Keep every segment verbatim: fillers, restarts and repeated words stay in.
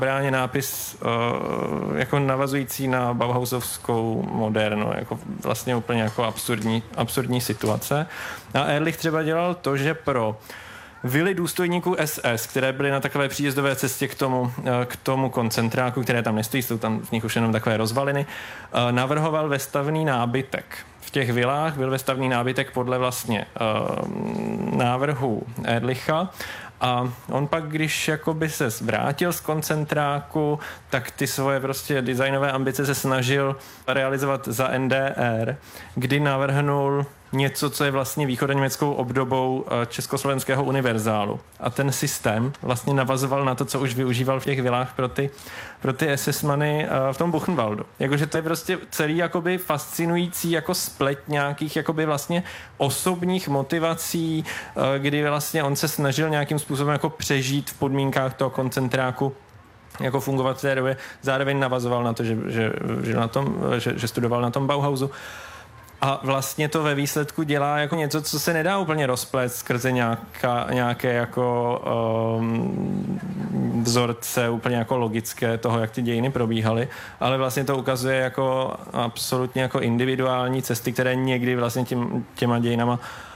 Bráně nápis uh, jako navazující na bauhausovskou modernu, jako vlastně úplně jako absurdní, absurdní situace. A Ehrlich třeba dělal to, že pro vily důstojníků S S, které byly na takové příjezdové cestě k tomu, k tomu koncentráku, které tam nestojí, jsou tam v nich už jenom takové rozvaliny, navrhoval vestavný nábytek. V těch vilách byl vestavný nábytek podle vlastně uh, návrhu Ehrlicha. A on pak, když jakoby se vrátil z koncentráku, tak ty svoje prostě designové ambice se snažil realizovat za N D R, kdy navrhnul něco, co je vlastně východoněmeckou obdobou československého univerzálu. A ten systém vlastně navazoval na to, co už využíval v těch vilách pro ty, pro ty es esmany v tom Buchenwaldu. Jakože to je prostě celý jakoby fascinující jako splet nějakých jakoby vlastně osobních motivací, kdy vlastně on se snažil nějakým způsobem jako přežít v podmínkách toho koncentráku, jako fungovat v té době. Zároveň navazoval na to, že, že, že, na tom, že, že studoval na tom Bauhausu. A vlastně to ve výsledku dělá jako něco, co se nedá úplně rozplést skrze nějaká, nějaké jako um, vzorce úplně jako logické toho, jak ty dějiny probíhaly, ale vlastně to ukazuje jako absolutně jako individuální cesty, které někdy vlastně tím, těma dějinama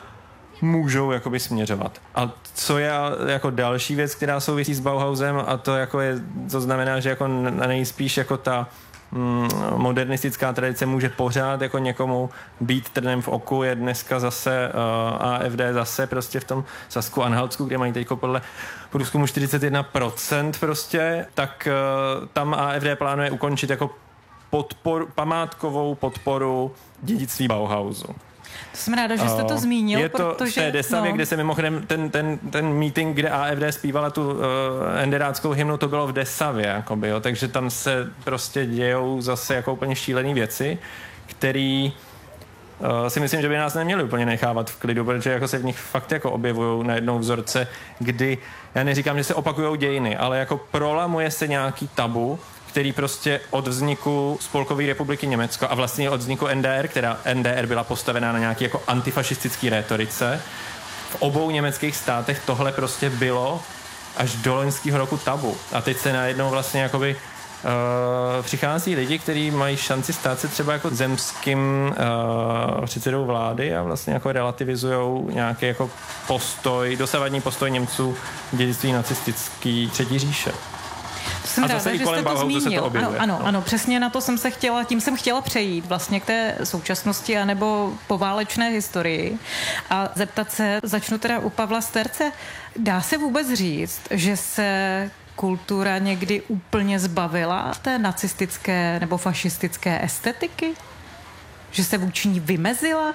můžou jakoby směřovat. A co je jako další věc, která souvisí s Bauhausem, a to jako je, to znamená, že jako nejspíš jako ta modernistická tradice může pořád jako někomu být trnem v oku, je dneska zase uh, A F D zase prostě v tom Sasku Anhaltsku, kde mají teďko podle průzkumu čtyřicet jedna procent prostě, tak uh, tam A F D plánuje ukončit jako podporu, památkovou podporu dědictví Bauhausu. To jsem ráda, že jste to zmínil, je to protože... v té Desavě, no. Kde se mimochodem ten, ten, ten meeting, kde A F D zpívala tu uh, enderáckou hymnu, to bylo v Desavě, jakoby, jo, takže tam se prostě dějou zase jako úplně šílený věci, který uh, si myslím, že by nás neměli úplně nechávat v klidu, protože jako se v nich fakt jako objevují najednou vzorce, kdy, já neříkám, že se opakujou dějiny, ale jako prolamuje se nějaký tabu, který prostě od vzniku Spolkové republiky Německo a vlastně od vzniku N D R, která N D R byla postavená na nějaký jako antifašistický rétorice, v obou německých státech tohle prostě bylo až do loňského roku tabu. A teď se najednou vlastně jakoby uh, přichází lidi, kteří mají šanci stát se třeba jako zemským uh, předsedou vlády a vlastně jako relativizujou nějaký jako postoj, dosavadní postoj Němců v dědictví nacistický Třetí říše. Jsem a ráda, zase že i kolem jste to Bauhausu zmínil. Se to objevuje. Ano, ano, ano, přesně na to jsem se chtěla, tím jsem chtěla přejít vlastně k té současnosti anebo poválečné historii a zeptat se, začnu teda u Pavla Sterce, dá se vůbec říct, že se kultura někdy úplně zbavila té nacistické nebo fašistické estetiky? Že se vůči ní vymezila?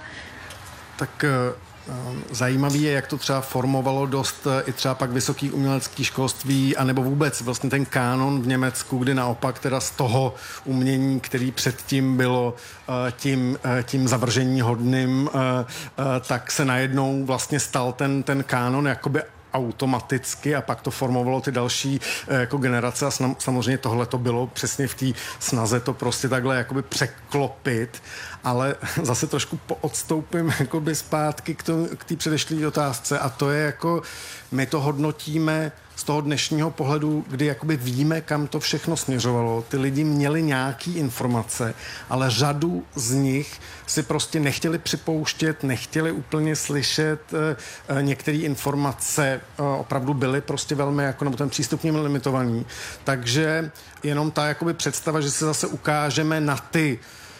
Tak zajímavý je, jak to třeba formovalo dost i třeba pak vysoký umělecký školství, anebo vůbec vlastně ten kánon v Německu, kdy naopak teda z toho umění, který předtím bylo tím, tím zavržení hodným, tak se najednou vlastně stal ten, ten kánon jakoby automaticky a pak to formovalo ty další jako generace a samozřejmě tohle to bylo přesně v té snaze to prostě takhle jakoby překlopit, ale zase trošku odstoupím jakoby zpátky k té předešlé otázce a to je jako my to hodnotíme z toho dnešního pohledu, kdy jakoby víme, kam to všechno směřovalo. Ty lidi měli nějaký informace, ale řadu z nich si prostě nechtěli připouštět, nechtěli úplně slyšet. Některé informace opravdu byly prostě velmi, jako, nebo ten přístup měl limitovaný. Takže jenom ta jakoby představa, že se zase ukážeme na ty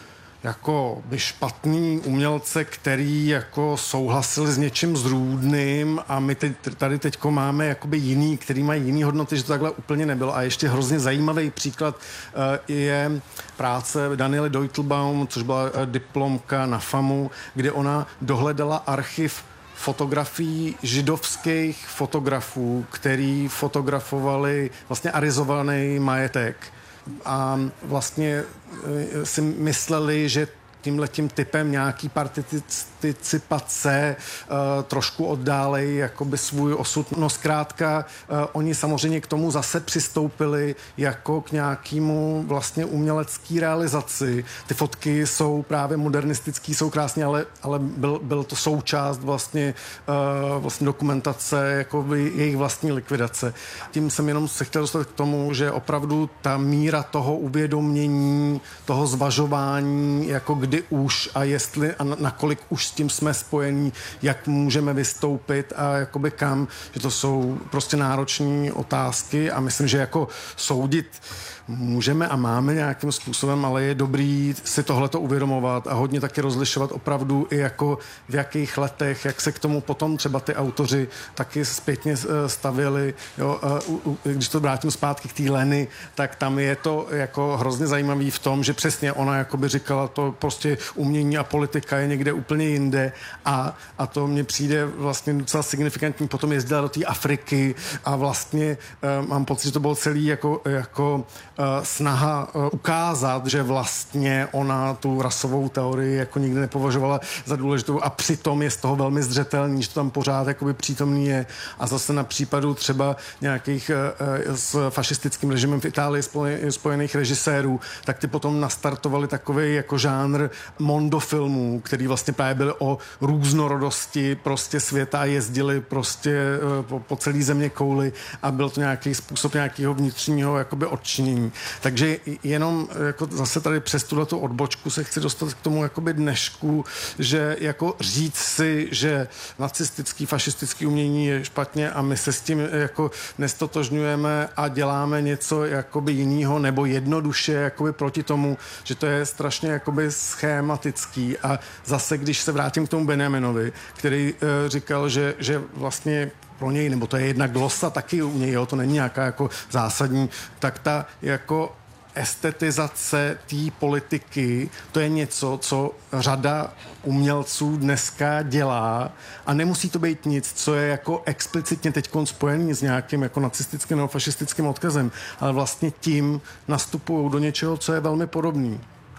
jako by špatný umělce, který jako souhlasili s něčím zrůdným a my teď, tady teďko máme jakoby jiný, který mají jiný hodnoty, že to takhle úplně nebylo. A ještě hrozně zajímavý příklad uh, je práce Daniely Deutelbaum, což byla uh, diplomka na FAMu, kde ona dohledala archiv fotografií židovských fotografů, který fotografovali vlastně arizovaný majetek. A vlastně si mysleli, že tímhletím typem nějaký participace uh, trošku oddálejí jakoby svůj osud. No zkrátka, uh, oni samozřejmě k tomu zase přistoupili jako k nějakému vlastně umělecký realizaci. Ty fotky jsou právě modernistický, jsou krásně, ale, ale byl, byl to součást vlastně, uh, vlastně dokumentace jakoby jejich vlastní likvidace. Tím jsem jenom se chtěl dostat k tomu, že opravdu ta míra toho uvědomění, toho zvažování, jako kdy už a jestli a nakolik už s tím jsme spojení, jak můžeme vystoupit a jakoby kam, že to jsou prostě náročné otázky a myslím, že jako soudit můžeme a máme nějakým způsobem, ale je dobrý si tohleto uvědomovat a hodně taky rozlišovat opravdu i jako v jakých letech, jak se k tomu potom třeba ty autoři taky zpětně stavili. Jo, když to vrátím zpátky k té Leny, tak tam je to jako hrozně zajímavý v tom, že přesně ona jakoby říkala, to prostě umění a politika je někde úplně jinde a, a to mně přijde vlastně docela signifikantní. Potom jezdila do té Afriky a vlastně uh, mám pocit, že to bylo celý jako, jako snaha ukázat, že vlastně ona tu rasovou teorii jako nikdy nepovažovala za důležitou a přitom je z toho velmi zřetelný, že to tam pořád jakoby přítomný je. A zase na případu třeba nějakých s fašistickým režimem v Itálii spojených režisérů, tak ty potom nastartovali takový jako žánr mondofilmů, který vlastně právě byly o různorodosti prostě světa a jezdili prostě po, po celé země kouli a byl to nějaký způsob nějakého vnitřního jakoby odčinění. Takže jenom jako zase tady přes tu odbočku se chci dostat k tomu jakoby dnešku, že jako říct si, že nacistický, fašistický umění je špatně a my se s tím jako nestotožňujeme a děláme něco jakoby jinýho nebo jednoduše jakoby proti tomu, že to je strašně jakoby schématický. A zase, když se vrátím k tomu Benjaminovi, který uh, říkal, že, že vlastně pro něj, nebo to je jedna glosa taky u něj, jo, to není nějaká jako zásadní, tak ta jako estetizace té politiky, to je něco, co řada umělců dneska dělá a nemusí to být nic, co je jako explicitně teďkon spojený s nějakým jako nacistickým nebo fašistickým odkazem, ale vlastně tím nastupují do něčeho, co je velmi podobný.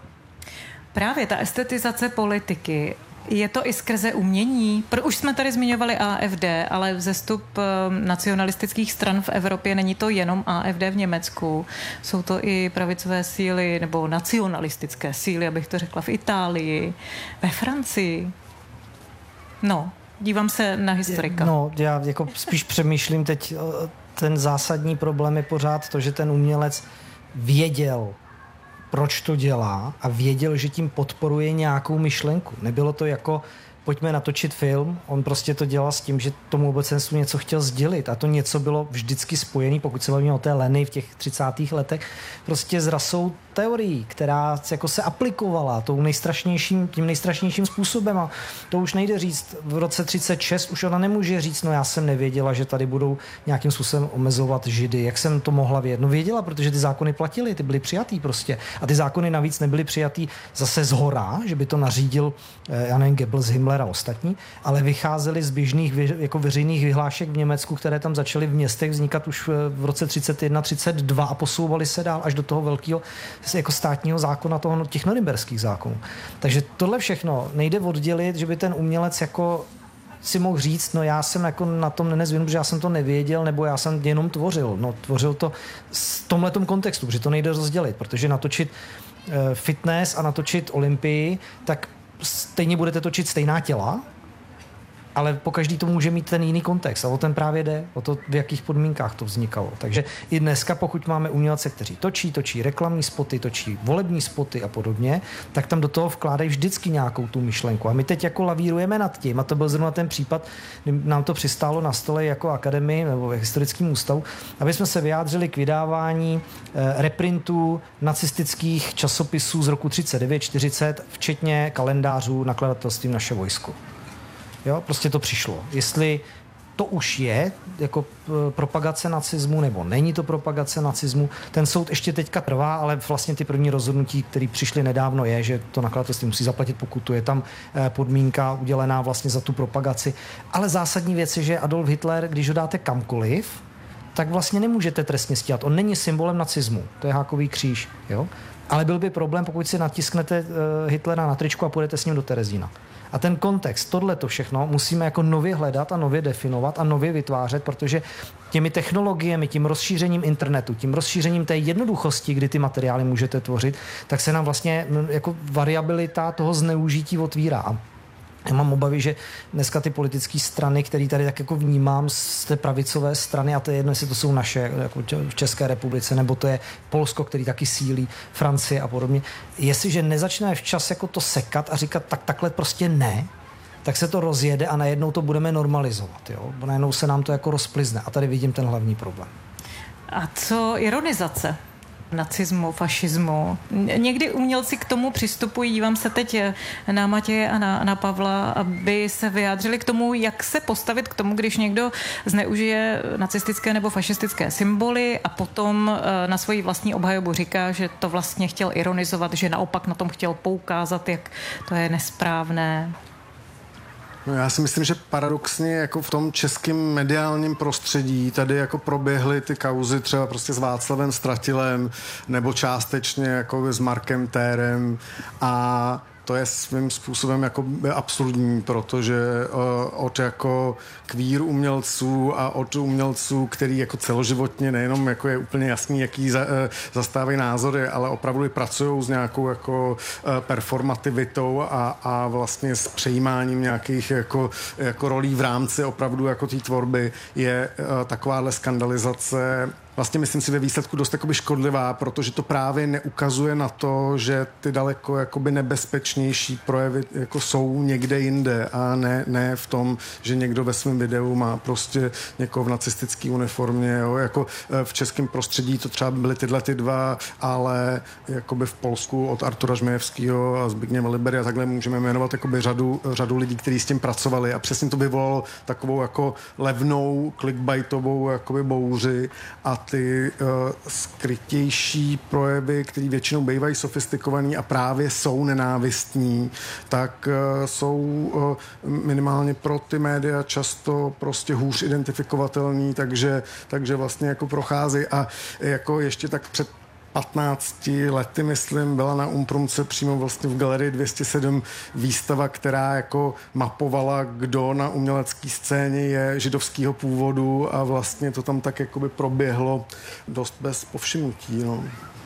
Právě ta estetizace politiky, je to i skrze umění? Už jsme tady zmiňovali A F D, ale vzestup nacionalistických stran v Evropě není to jenom A F D v Německu. Jsou to i pravicové síly nebo nacionalistické síly, abych to řekla, v Itálii, ve Francii. No, dívám se na historika. No, já jako spíš přemýšlím teď, ten zásadní problém je pořád to, že ten umělec věděl, proč to dělá a věděl, že tím podporuje nějakou myšlenku. Nebylo to jako, pojďme natočit film, on prostě to dělal s tím, že tomu obecenstvu něco chtěl sdělit a to něco bylo vždycky spojený, pokud se bavíme o té Leny v těch třicátých letech, prostě s rasou teorií, která jako se aplikovala tou nejstrašnějším, tím nejstrašnějším způsobem a to už nejde říct. V roce třicet šest už ona nemůže říct, no já jsem nevěděla, že tady budou nějakým způsobem omezovat Židy. Jak jsem to mohla vědět? No věděla, protože ty zákony platily, ty byly přijatý prostě. A ty zákony navíc nebyly přijatý zase zhora, že by to nařídil, já nevím, Goebbels, Himmler a ostatní, ale vycházely z běžných jako veřejných vyhlášek v Německu, které tam začaly v městech vznikat už v roce třicet jedna třicet dva a posouvaly se dál až do toho velkého jako státního zákona, toho, těch norimberských zákonů. Takže tohle všechno nejde oddělit, že by ten umělec jako si mohl říct, no já jsem jako na tom nezvinu, protože já jsem to nevěděl, nebo já jsem jenom tvořil. No tvořil to v tomhletom kontextu, protože to nejde rozdělit, protože natočit uh, fitness a natočit Olympii, tak stejně budete točit stejná těla, ale pokaždý to může mít ten jiný kontext a o ten právě jde, o to, v jakých podmínkách to vznikalo. Takže i dneska, pokud máme umělce, kteří točí, točí reklamní spoty, točí volební spoty a podobně, tak tam do toho vkládají vždycky nějakou tu myšlenku. A my teď jako lavírujeme nad tím, a to byl zrovna ten případ, kdy nám to přistálo na stole jako akademii nebo historickým ústavu, aby jsme se vyjádřili k vydávání eh, reprintů nacistických časopisů z roku třicet devět čtyřicet, včetně kalendářů nakladatelstvím Naše vojsko. Jo, prostě to přišlo. Jestli to už je jako propagace nacismu, nebo není to propagace nacismu, ten soud ještě teďka trvá, ale vlastně ty první rozhodnutí, které přišly nedávno, je, že to nakladatelství musí zaplatit pokutu. Je tam podmínka udělená vlastně za tu propagaci. Ale zásadní věc je, že Adolf Hitler, když ho dáte kamkoliv, tak vlastně nemůžete trestně stíhat. On není symbolem nacismu, to je hákový kříž, jo? Ale byl by problém, pokud si natisknete Hitlera na tričku a půjdete s ním do Terezína. A ten kontext, tohleto všechno musíme jako nově hledat a nově definovat a nově vytvářet, protože těmi technologiemi, tím rozšířením internetu, tím rozšířením té jednoduchosti, kdy ty materiály můžete tvořit, tak se nám vlastně jako variabilita toho zneužití otvírá. Já mám obavy, že dneska ty politické strany, které tady tak jako vnímám z té pravicové strany, a to je jedno, jestli to jsou naše jako v České republice, nebo to je Polsko, který taky sílí, Francie a podobně, jestliže nezačneme včas jako to sekat a říkat tak takhle prostě ne, tak se to rozjede a najednou to budeme normalizovat. Jo? Najednou se nám to jako rozplizne a tady vidím ten hlavní problém. A co ironizace nacismu, fašismu? Někdy umělci k tomu přistupují, dívám se teď na Matěje a na, na Pavla, aby se vyjádřili k tomu, jak se postavit k tomu, když někdo zneužije nacistické nebo fašistické symboly a potom na svoji vlastní obhajobu říká, že to vlastně chtěl ironizovat, že naopak na tom chtěl poukázat, jak to je nesprávné. No já si myslím, že paradoxně jako v tom českém mediálním prostředí tady jako proběhly ty kauzy třeba prostě s Václavem Stratilem nebo částečně jako s Markem Térem a to je svým způsobem jako absurdní, protože uh, od jako queer umělců a od umělců, který jako celoživotně nejenom jako je úplně jasný, jaký za, uh, zastávají názory, ale opravdu i pracují s nějakou jako uh, performativitou a, a vlastně s přejímáním nějakých jako, jako rolí v rámci opravdu jako té tvorby je uh, takováhle skandalizace vlastně myslím si ve výsledku dost jakoby škodlivá, protože to právě neukazuje na to, že ty daleko jakoby nebezpečnější projevy jako jsou někde jinde a ne, ne v tom, že někdo ve svém videu má prostě někoho v nacistické uniformě, jo, jako v českém prostředí to třeba byly tyhle ty dva, ale jakoby v Polsku od Artura Žmejevského a Zbigněva Libery a takhle můžeme jmenovat jakoby řadu, řadu lidí, kteří s tím pracovali a přesně to vyvolalo takovou jako levnou clickbaitovou jakoby bouři a ty uh, skrytější projevy, které většinou bývají sofistikovaný a právě jsou nenávistní, tak uh, jsou uh, minimálně pro ty média často prostě hůř identifikovatelný, takže, takže vlastně jako procházejí a jako ještě tak před patnácti lety, myslím, byla na Umprumce přímo vlastně v galerii dvě stě sedm výstava, která jako mapovala, kdo na umělecké scéně je židovského původu a vlastně to tam tak jakoby proběhlo dost bez povšimnutí, no.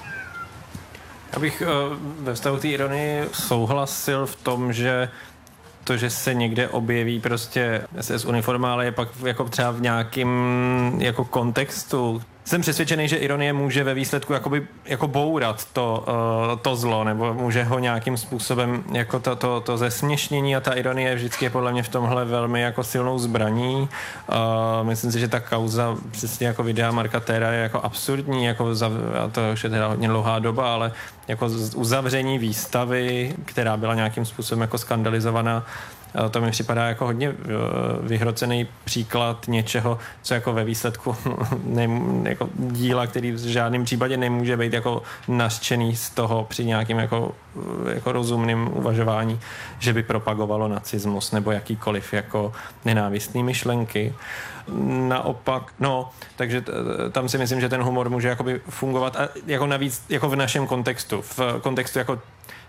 Já bych uh, ve vztahu té ironii souhlasil v tom, že to, že se někde objeví prostě es es uniforma, ale je pak jako třeba v nějakém jako kontextu. Jsem přesvědčený, že ironie může ve výsledku jakoby, jako bourat to, uh, to zlo, nebo může ho nějakým způsobem jako to, to, to zesměšnění a ta ironie vždycky je podle mě v tomhle velmi jako silnou zbraní. Uh, myslím si, že ta kauza přesně jako videa Marka Téra je jako absurdní, jako za, a to už je teda hodně dlouhá doba, ale jako uzavření výstavy, která byla nějakým způsobem jako skandalizovaná, to mi připadá jako hodně vyhrocený příklad něčeho, co jako ve výsledku ne, jako díla, který v žádném případě nemůže být jako nařčený z toho při nějakým jako, jako rozumným uvažování, že by propagovalo nacismus nebo jakýkoliv jako nenávistný myšlenky. Naopak, no, takže t- tam si myslím, že ten humor může jakoby fungovat a jako navíc jako v našem kontextu, v kontextu jako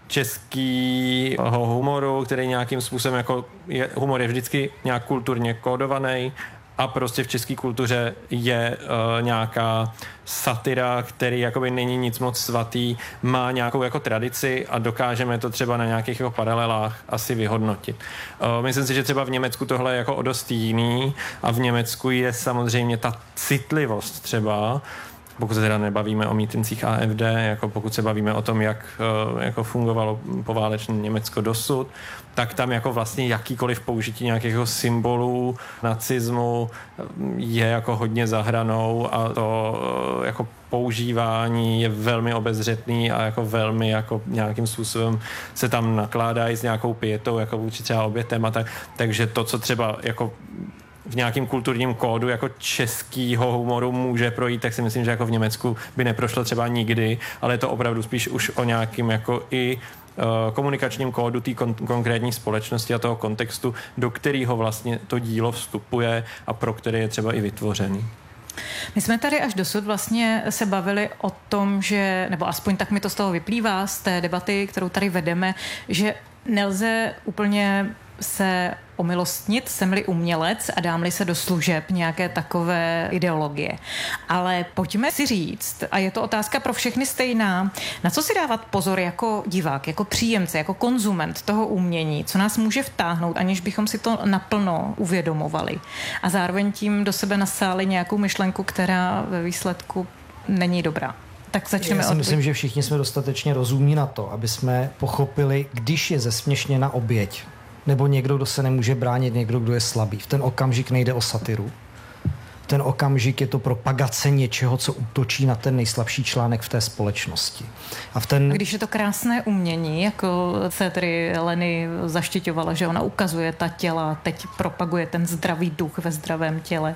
českého humoru, který nějakým způsobem jako je, humor je vždycky nějak kulturně kódovaný a prostě v české kultuře je uh, nějaká satira, který jakoby není nic moc svatý, má nějakou jako tradici a dokážeme to třeba na nějakých jako paralelách asi vyhodnotit. Uh, myslím si, že třeba v Německu tohle je jako o dost jiný a v Německu je samozřejmě ta citlivost třeba, pokud se teda nebavíme o mítincích á ef dé, jako pokud se bavíme o tom, jak jako fungovalo poválečné Německo dosud, tak tam jako vlastně jakýkoliv použití nějakých symbolů nacismu je jako hodně za hranou a to jako používání je velmi obezřetný a jako velmi jako nějakým způsobem se tam nakládají s nějakou pietou, jako vůči třeba obětem a tak. Takže to, co třeba jako v nějakém kulturním kódu jako českýho humoru může projít, tak si myslím, že jako v Německu by neprošlo třeba nikdy, ale je to opravdu spíš už o nějakým jako i uh, komunikačním kódu té kon- konkrétní společnosti a toho kontextu, do kterého vlastně to dílo vstupuje a pro který je třeba i vytvořený. My jsme tady až dosud vlastně se bavili o tom, že, nebo aspoň tak mi to z toho vyplývá, z té debaty, kterou tady vedeme, že nelze úplně se omilostnit, jsem-li umělec a dám-li se do služeb nějaké takové ideologie. Ale pojďme si říct, a je to otázka pro všechny stejná, na co si dávat pozor jako divák, jako příjemce, jako konzument toho umění, co nás může vtáhnout, aniž bychom si to naplno uvědomovali. A zároveň tím do sebe nasáli nějakou myšlenku, která ve výsledku není dobrá. Tak začneme. Já si od... myslím, že všichni jsme dostatečně rozumní na to, aby jsme pochopili, když je zesměšněna oběť, nebo někdo, kdo se nemůže bránit, někdo, kdo je slabý. V ten okamžik nejde o satiru. V ten okamžik je to propagace něčeho, co útočí na ten nejslabší článek v té společnosti. A, v ten... a když je to krásné umění, jako se tedy Leny zaštiťovala, že ona ukazuje ta těla, teď propaguje ten zdravý duch ve zdravém těle.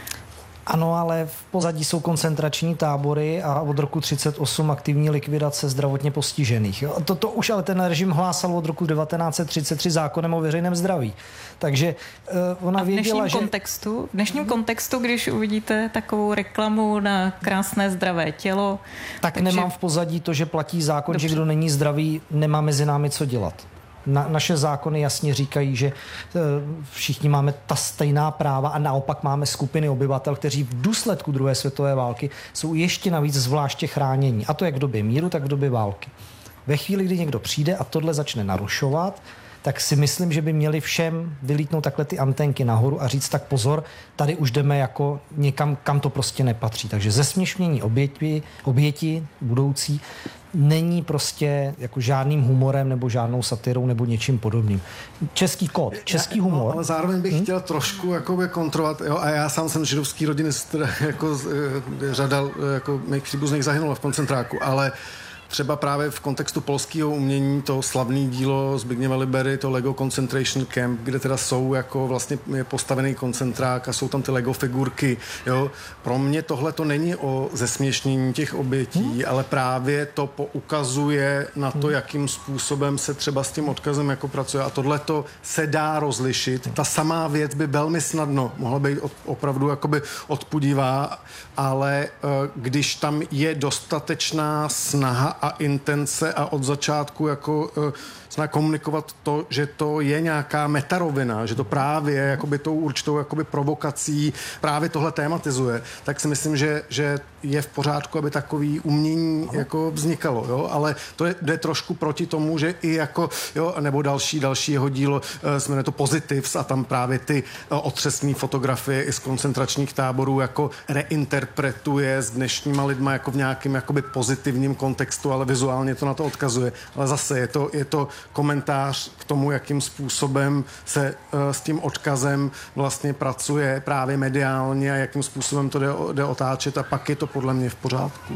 Ano, ale v pozadí jsou koncentrační tábory a od roku třicet osm aktivní likvidace zdravotně postižených. To, to už ale ten režim hlásal od roku devatenáct set třicet tři zákonem o veřejném zdraví. Takže uh, ona a v věděla, dnešním že... kontextu, v dnešním kontextu, když uvidíte takovou reklamu na krásné zdravé tělo... Tak takže... nemám v pozadí to, že platí zákon, Dobře. že kdo není zdravý, nemá mezi námi co dělat. Na, naše zákony jasně říkají, že e, všichni máme ta stejná práva a naopak máme skupiny obyvatel, kteří v důsledku druhé světové války jsou ještě navíc zvláště chránění. A to jak v době míru, tak v době války. Ve chvíli, kdy někdo přijde a tohle začne narušovat, tak si myslím, že by měli všem vylítnout takhle ty antenky nahoru a říct tak pozor, tady už jdeme jako někam, kam to prostě nepatří. Takže zesměšnění oběti, oběti budoucí není prostě jako žádným humorem nebo žádnou satirou nebo něčím podobným. Český kód, český já, humor. No, ale zároveň bych hmm? chtěl trošku jakoby kontrolovat, jo, a já sám jsem židovský rodiny, jako řada jako mých příbuzných zahynula v koncentráku, ale třeba právě v kontextu polského umění to slavné dílo Zbigniewa Libery, to Lego Concentration Camp, kde teda jsou jako vlastně je postavený koncentrák a jsou tam ty Lego figurky, jo. Pro mě tohle to není o zesměšnění těch obětí, hmm. ale právě to poukazuje na to, hmm. jakým způsobem se třeba s tím odkazem jako pracuje a tohle to se dá rozlišit. Ta samá věc by velmi snadno mohla být opravdu jakoby odpudivá, ale když tam je dostatečná snaha a intence a od začátku jako uh, komunikovat to, že to je nějaká metarovina, že to právě jakoby tou určitou jakoby provokací právě tohle tématizuje, tak si myslím, že, že je v pořádku, aby takový umění jako vznikalo, jo, ale to je, jde trošku proti tomu, že i jako, jo, nebo další, další jeho dílo, uh, se jmenuje to Positives a tam právě ty uh, otřesné fotografie i z koncentračních táborů jako reinterpretuje s dnešníma lidma jako v nějakém jakoby pozitivním kontextu, ale vizuálně to na to odkazuje. Ale zase je to, je to komentář k tomu, jakým způsobem se uh, s tím odkazem vlastně pracuje právě mediálně a jakým způsobem to jde, jde otáčet a pak je to podle mě v pořádku.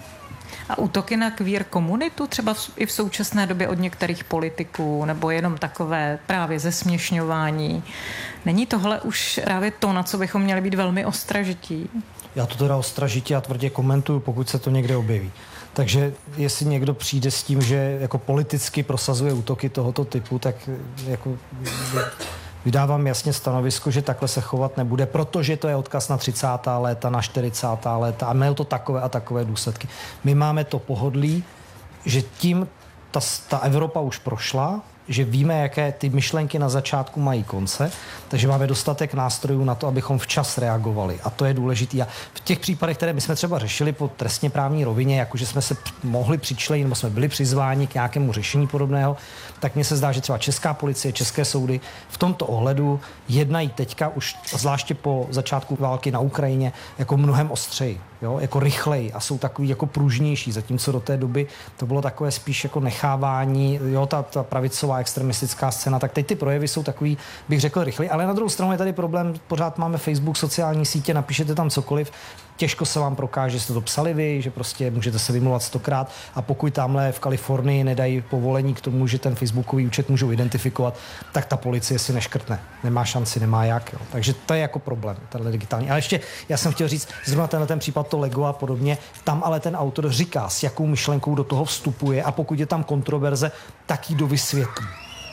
A útoky na queer komunitu třeba v, i v současné době od některých politiků nebo jenom takové právě zesměšňování. Není tohle už právě to, na co bychom měli být velmi ostražití? Já to teda ostražitě a tvrdě komentuju, pokud se to někde objeví. Takže jestli někdo přijde s tím, že jako politicky prosazuje útoky tohoto typu, tak jako vydávám jasně stanovisko, že takhle se chovat nebude, protože to je odkaz na třicátá léta, na čtyřicátá léta a měl to takové a takové důsledky. My máme to pohodlí, že tím ta, ta Evropa už prošla, že víme, jaké ty myšlenky na začátku mají konce, takže máme dostatek nástrojů na to, abychom včas reagovali. A to je důležité. A v těch případech, které my jsme třeba řešili po trestně právní rovině, jakože jsme se mohli přičlenit, nebo jsme byli přizváni k nějakému řešení podobného, tak mně se zdá, že třeba česká policie, české soudy v tomto ohledu jednají teďka už, zvláště po začátku války na Ukrajině, jako mnohem ostřeji, jo? Jako rychleji a jsou takový jako pružnější, zatímco do té doby to bylo takové spíš jako nechávání, jo, ta, ta pravicová extremistická scéna, tak teď ty projevy jsou takový, bych řekl, rychlej, ale na druhou stranu je tady problém, pořád máme Facebook, sociální sítě, napíšete tam cokoliv, těžko se vám prokáže, že jste to psali vy, že prostě můžete se vymluvat stokrát a pokud tamhle v Kalifornii nedají povolení k tomu, že ten facebookový účet můžou identifikovat, tak ta policie si neškrtne. Nemá šanci, nemá jak. Jo. Takže to je jako problém, tenhle digitální. Ale ještě, já jsem chtěl říct, zrovna tenhle ten případ to Lego a podobně, tam ale ten autor říká, s jakou myšlenkou do toho vstupuje a pokud je tam kontroverze, tak ji dovysvětlí.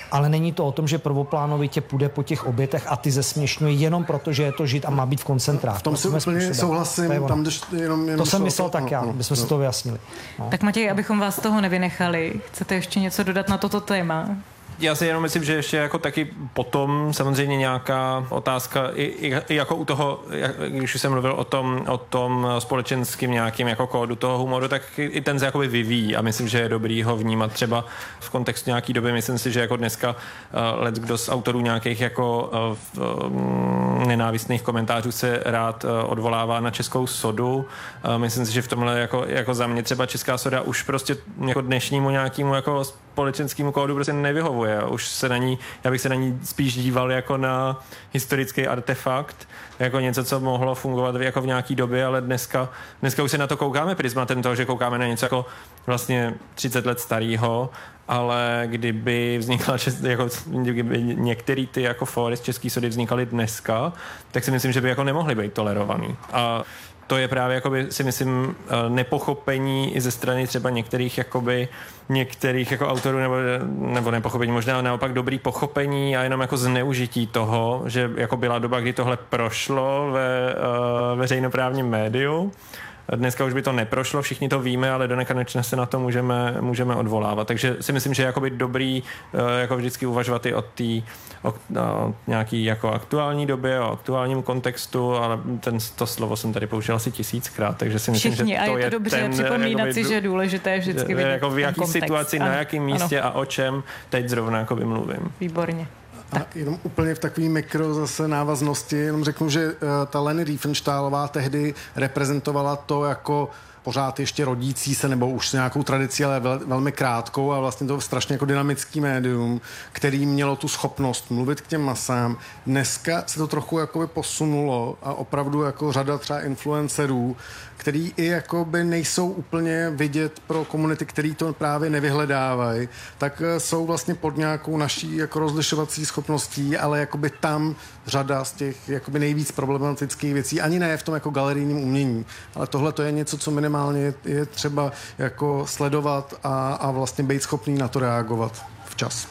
ale není to o tom, že prvoplánovitě půjde po těch obětech a ty zesměšňuje jenom proto, že je to žid a má být v koncentráku. V tom si úplně souhlasím. Tam, jenom, jenom to jsem myslel tak já, bychom si to vyjasnili. No. Tak Matěj, abychom vás toho nevynechali, chcete ještě něco dodat na toto téma? Já si jenom myslím, že ještě jako taky potom samozřejmě nějaká otázka, i, i, i jako u toho, když jsem mluvil o tom, o tom společenským nějakým jako kódu toho humoru, tak i ten se jakoby vyvíjí a myslím, že je dobrý ho vnímat třeba v kontextu nějaký doby. Myslím si, že jako dneska uh, leckdo z autorů nějakých jako uh, uh, nenávistných komentářů se rád uh, odvolává na českou sodu. Uh, myslím si, že v tomhle jako, jako za mě třeba česká soda už prostě jako dnešnímu nějakému jako společenskému kódu prostě nevyhovuje. Už se na ní, já bych se na ní spíš díval jako na historický artefakt, jako něco, co mohlo fungovat jako v nějaký době, ale dneska, dneska už se na to koukáme prismatem toho, že koukáme na něco jako vlastně třicet let starého, ale kdyby vznikla, jako, kdyby některé ty jako fóry z české sody vznikaly dneska, tak si myslím, že by jako nemohly být tolerovaný. A to je právě, jakoby, si myslím, nepochopení i ze strany třeba některých, jakoby, některých jako autorů, nebo, nebo nepochopení, možná naopak dobrý pochopení a jenom jako zneužití toho, že jako byla doba, kdy tohle prošlo ve uh, veřejnoprávním médiu. Dneska už by to neprošlo, všichni to víme, ale do nekonečna se na to můžeme, můžeme odvolávat. Takže si myslím, že je jakoby dobrý jako vždycky uvažovat i o té o, o nějaký jako aktuální době, o aktuálním kontextu, ale ten, to slovo jsem tady použil asi tisíckrát, takže si myslím, všichni, že to a je to je dobře ten, připomínat jakoby, si, že je důležité vždycky vidět jako v jaký kontext. situaci, ano, na jakém místě ano. A o čem teď zrovna jakoby mluvím. Výborně. A jenom úplně v takový mikro zase návaznosti, jenom řeknu, že uh, ta Leni Riefenstahlová tehdy reprezentovala to jako pořád ještě rodící se, nebo už nějakou tradici, ale vel, velmi krátkou a vlastně to strašně jako dynamický médium, který mělo tu schopnost mluvit k těm masám. Dneska se to trochu jakoby posunulo a opravdu jako řada třeba influencerů, který i jakoby nejsou úplně vidět pro komunity, který to právě nevyhledávají, tak jsou vlastně pod nějakou naší jako rozlišovací schopností, ale jakoby tam řada z těch jakoby nejvíc problematických věcí, ani ne v tom jako galerijním umění, ale tohle to je něco, co minimálně je třeba jako sledovat a, a vlastně být schopný na to reagovat včas.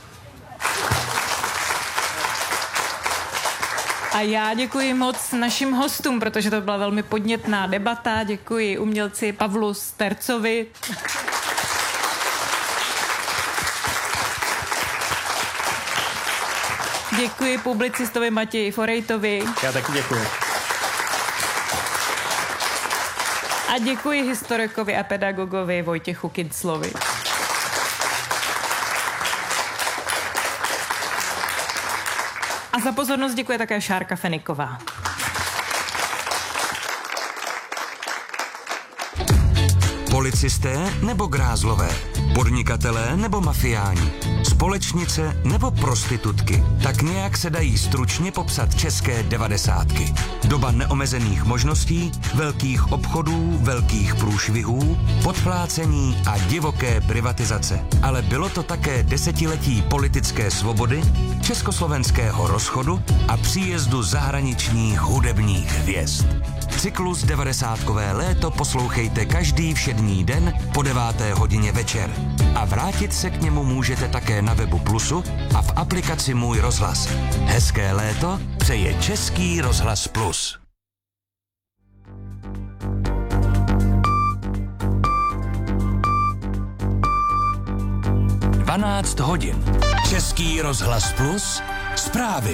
A já děkuji moc našim hostům, protože to byla velmi podnětná debata. Děkuji umělci Pavlu Stercovi. Děkuji publicistovi Matěji Forejtovi. Já taky děkuji. A děkuji historikovi a pedagogovi Vojtěchu Kinclovi. A za pozornost děkuje také Šárka Feniková. Policisté nebo grázlové? Podnikatelé nebo mafiáni? Společnice nebo prostitutky? Tak nějak se dají stručně popsat české devadesátky. Doba neomezených možností, velkých obchodů, velkých průšvihů, podplácení a divoké privatizace. Ale bylo to také desetiletí politické svobody, československého rozchodu a příjezdu zahraničních hudebních hvězd. Cyklus devadesátkové léto poslouchejte každý všední den po deváté hodině večer. A vrátit se k němu můžete také na webu Plusu a v aplikaci Můj rozhlas. Hezké léto přeje Český rozhlas Plus. dvanáct hodin. Český rozhlas Plus. Zprávy.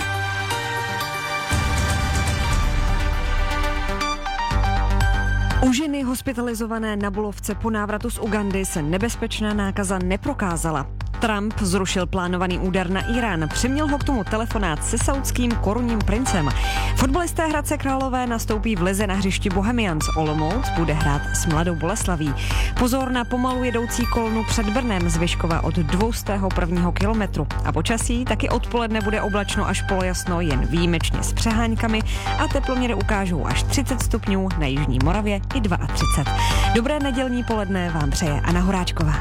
U ženy hospitalizované na Bulovce po návratu z Ugandy se nebezpečná nákaza neprokázala. Trump zrušil plánovaný úder na Irán, přiměl ho k tomu telefonát se saudským korunním princem. Fotbalisté Hradce Králové nastoupí v lize na hřišti Bohemians. Olomouc bude hrát s Mladou Boleslaví. Pozor na pomalu jedoucí kolonu před Brnem z Vyškova od dvoustého prvního kilometru. A počasí taky odpoledne bude oblačno až polojasno, jen výjimečně s přeháňkami a teploměry ukážou až třicet stupňů, na jižní Moravě i třicet dva. Dobré nedělní poledne vám přeje Anna Horáčková.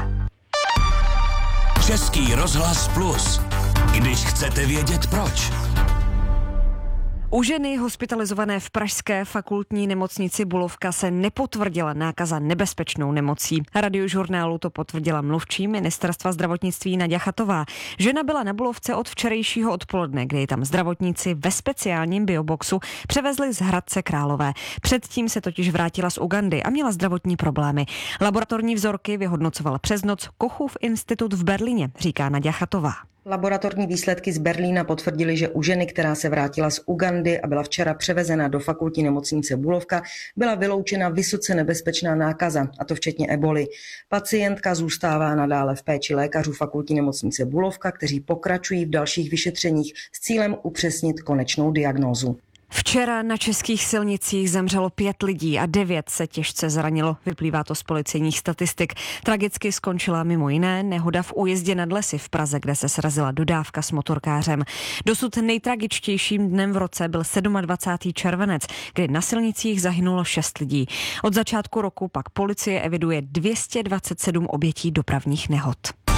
Český rozhlas Plus. Když chcete vědět proč. U ženy hospitalizované v pražské fakultní nemocnici Bulovka se nepotvrdila nákaza nebezpečnou nemocí. Radiožurnálu to potvrdila mluvčí ministerstva zdravotnictví Naďa Chatová. Žena byla na Bulovce od včerejšího odpoledne, kdy ji tam zdravotníci ve speciálním bioboxu převezli z Hradce Králové. Předtím se totiž vrátila z Ugandy a měla zdravotní problémy. Laboratorní vzorky vyhodnocoval přes noc Kochův institut v Berlíně, říká Naďa Chatová. Laboratorní výsledky z Berlína potvrdily, že u ženy, která se vrátila z Ugandy a byla včera převezena do fakultní nemocnice Bulovka, byla vyloučena vysoce nebezpečná nákaza, a to včetně eboli. Pacientka zůstává nadále v péči lékařů fakultní nemocnice Bulovka, kteří pokračují v dalších vyšetřeních s cílem upřesnit konečnou diagnózu. Včera na českých silnicích zemřelo pět lidí a devět se těžce zranilo. Vyplývá to z policejních statistik. Tragicky skončila mimo jiné nehoda v Újezdě nad Lesy v Praze, kde se srazila dodávka s motorkářem. Dosud nejtragičtějším dnem v roce byl dvacátého sedmého červenec, kdy na silnicích zahynulo šest lidí. Od začátku roku pak policie eviduje dvě stě dvacet sedm obětí dopravních nehod.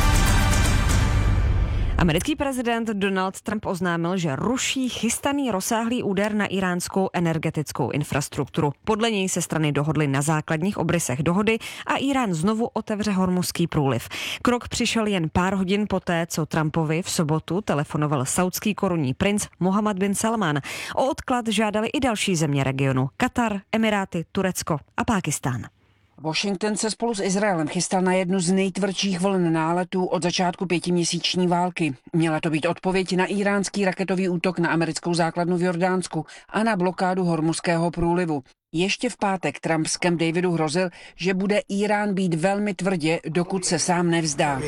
Americký prezident Donald Trump oznámil, že ruší chystaný rozsáhlý úder na iránskou energetickou infrastrukturu. Podle něj se strany dohodly na základních obrysech dohody a Irán znovu otevře Hormuzský průliv. Krok přišel jen pár hodin poté, co Trumpovi v sobotu telefonoval saudský korunní princ Mohammed bin Salman. O odklad žádali i další země regionu: Katar, Emiráty, Turecko a Pákistán. Washington se spolu s Izraelem chystal na jednu z nejtvrdších vln náletů od začátku pětiměsíční války. Měla to být odpověď na iránský raketový útok na americkou základnu v Jordánsku a na blokádu Hormuzského průlivu. Ještě v pátek Trump s Camp Davidu hrozil, že bude Irán být velmi tvrdě, dokud se sám nevzdá.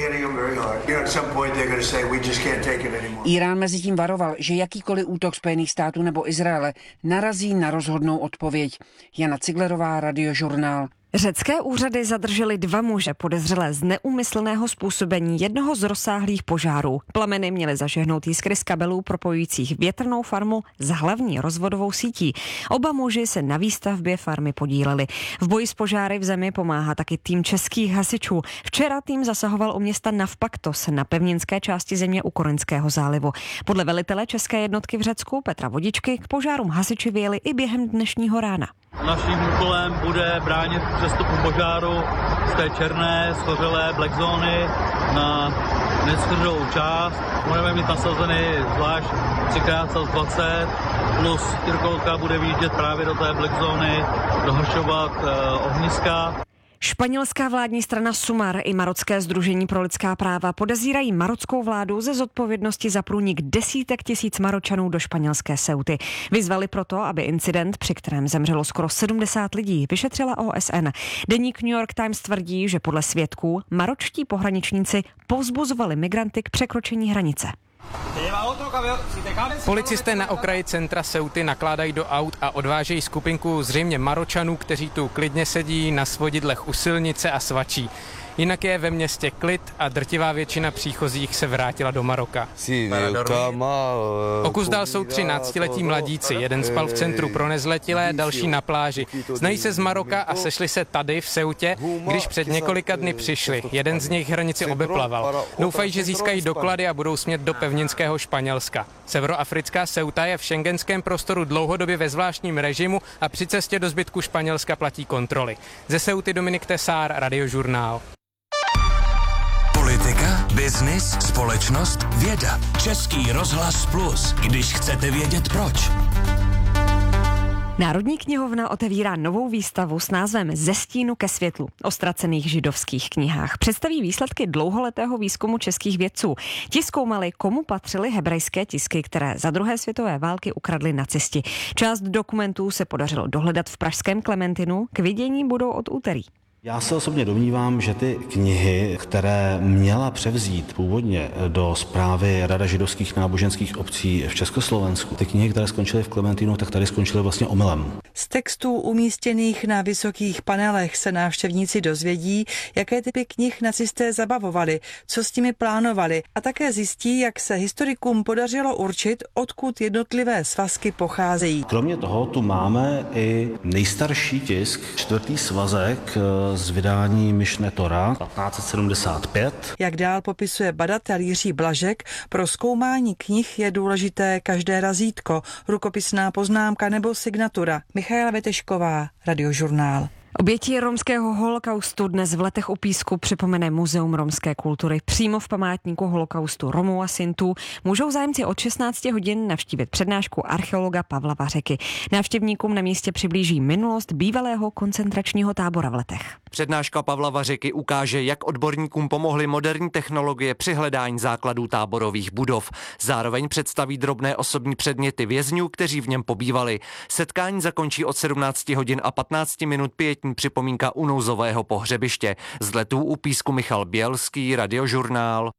Irán mezi tím varoval, že jakýkoliv útok Spojených států nebo Izraele narazí na rozhodnou odpověď. Jana Ciglerová, Radiožurnál. Řecké úřady zadržely dva muže podezřelé z neúmyslného způsobení jednoho z rozsáhlých požárů. Plameny měly zažehnout jiskry z kabelů propojujících větrnou farmu s hlavní rozvodovou sítí. Oba muži se na výstavbě farmy podíleli. V boji s požáry v zemi pomáhá taky tým českých hasičů. Včera tým zasahoval u města Navpaktos na pevninské části země u Koreňského zálivu. Podle velitele české jednotky v Řecku Petra Vodičky k požárům hasiči vyjeli i během dnešního rána. Naším úkolem bude bránit přestupu požáru z té černé, schořelé black zóny na neschořelou část. Budeme mít nasazeny zvlášť tři krát dvacet plus čtyřkolka bude vyjíždět právě do té black zóny, dohašovat eh, ohniska. Španělská vládní strana Sumar i Marocké sdružení pro lidská práva podezírají marockou vládu ze zodpovědnosti za průnik desítek tisíc Maročanů do španělské Ceuty. Vyzvali proto, aby incident, při kterém zemřelo skoro sedmdesát lidí, vyšetřila O S N. Deník New York Times tvrdí, že podle svědků maročtí pohraničníci povzbuzovali migranty k překročení hranice. Policisté na okraji centra Ceuty nakládají do aut a odvážejí skupinku zřejmě Maročanů, kteří tu klidně sedí na svodidlech u silnice a svačí. Jinak je ve městě klid a drtivá většina příchozích se vrátila do Maroka. O kus dál jsou třináctiletí mladíci, jeden spal v centru pro nezletilé, další na pláži. Znají se z Maroka a sešli se tady v Ceutě, když před několika dny přišli. Jeden z nich hranici obeplaval. Doufají, že získají doklady a budou smět do pevninského Španělska. Severoafrická Ceuta je v schengenském prostoru dlouhodobě ve zvláštním režimu a při cestě do zbytku Španělska platí kontroly. Ze Ceuty Dominik Tesár, Radiožurnál. Politika, biznis, společnost, věda. Český rozhlas Plus, když chcete vědět proč. Národní knihovna otevírá novou výstavu s názvem Ze stínu ke světlu o ztracených židovských knihách. Představí výsledky dlouholetého výzkumu českých vědců. Ti zkoumali, komu patřily hebrejské tisky, které za druhé světové války ukradli nacisti. Část dokumentů se podařilo dohledat v pražském Klementinu, k vidění budou od úterý. Já se osobně domnívám, že ty knihy, které měla převzít původně do správy Rada židovských náboženských obcí v Československu, ty knihy, které skončily v Klementínu, tak tady skončily vlastně omylem. Z textů umístěných na vysokých panelech se návštěvníci dozvědí, jaké typy knih nacisté zabavovali, co s nimi plánovali a také zjistí, jak se historikům podařilo určit, odkud jednotlivé svazky pocházejí. Kromě toho tu máme i nejstarší tisk, čtvrtý svazek z vydání Myšne Tora patnáct set sedmdesát pět. Jak dál popisuje badatel Jiří Blažek, pro zkoumání knih je důležité každé razítko, rukopisná poznámka nebo signatura. Michaela Vetešková, Radiožurnál. Oběti romského holokaustu dnes v Letech u Písku připomene Muzeum romské kultury. Přímo v památníku holokaustu Romů a Sintů můžou zájemci od šestnácti hodin navštívit přednášku archeologa Pavla Vařeky. Návštěvníkům na místě přiblíží minulost bývalého koncentračního tábora v Letech. Přednáška Pavla Vařeky ukáže, jak odborníkům pomohly moderní technologie při hledání základů táborových budov. Zároveň představí drobné osobní předměty vězňů, kteří v něm pobývali. Setkání zakončí od sedmnácti hodin a patnáct minut pětní připomínka u nouzového pohřebiště. Z Letů u Písku Michal Bělský, Radiožurnál.